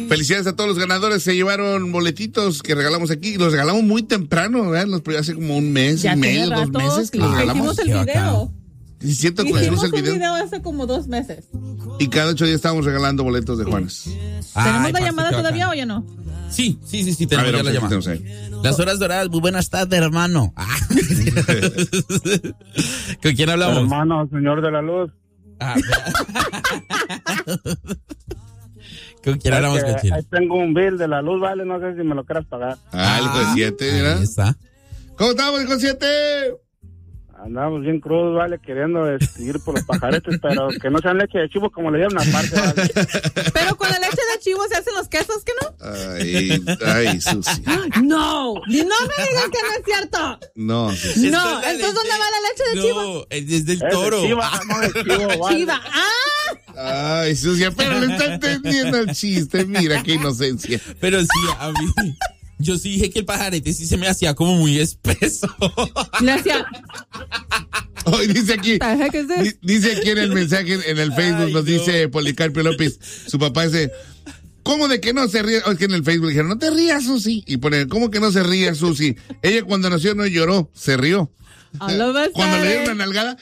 Felicidades a todos los ganadores. Se llevaron boletitos que regalamos aquí. Los regalamos muy temprano, ¿verdad? Hace como un mes ya y medio, 2 meses que los regalamos. Hicimos el video. Sí, siento que hicimos el un video hace como 2 meses. Y cada 8 días estábamos regalando boletos de Juanes. ¿Tenemos la llamada todavía o ya no? Sí, tenemos ya la llamada. Las horas doradas, muy buenas tardes, hermano. ¿Con quién hablamos? Hermano, señor de la luz. ¿Con quién hablamos, Cochino? Ahí tengo un bill de la luz, vale, no sé si me lo quieras pagar. El hijo de 7, mira. Ahí está. ¿Cómo estamos, hijo de 7? Andamos bien crudos, vale, queriendo ir por los pajaretes, pero que no sean leche de chivo como le dieron aparte, vale. Pero con la leche de chivo se hacen los quesos, ¿que no? Ay, Susi. No me digas que no es cierto. No, Susi. No, entonces ¿dónde va la leche de chivo? No, es del toro. Chiva, Ay, Susi, pero le está entendiendo el chiste. Mira qué inocencia. Pero sí, a mí... Yo sí dije que el pajarete sí se me hacía como muy espeso. Le hacía... Hoy dice aquí en el mensaje en el Facebook, nos dice Policarpio López, su papá dice, ¿cómo de que no se ríe? Es que en el Facebook dijeron, no te rías, Susi. Y pone, ¿cómo que no se ría, Susi? Ella cuando nació no lloró, se rió. Cuando le dieron una nalgada,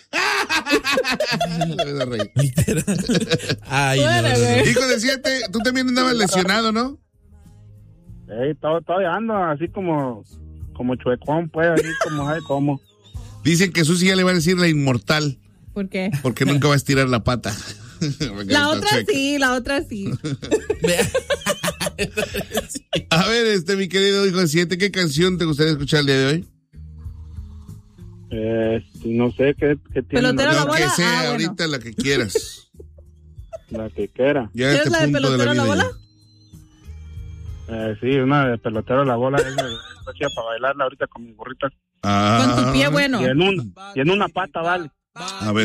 ay, no. Hijo de 7, tú también andabas lesionado, ¿no? Todavía ando así como chuecón, pues, así como, ay, como. Dicen que Susi ya le va a decir la inmortal. ¿Por qué? Porque nunca va a estirar la pata. La otra sí. A ver, mi querido hijo de 7, ¿qué canción te gustaría escuchar el día de hoy? No sé qué tiene. ¿Pelotero la bola? Que sea ahorita la que quieres. La que quiera. ¿Quieres la de pelotero la bola? Sí, una de pelotero la bola. Es para bailarla ahorita con mis burritas. Con tu pie bueno. Y en una pata, vale. A ver.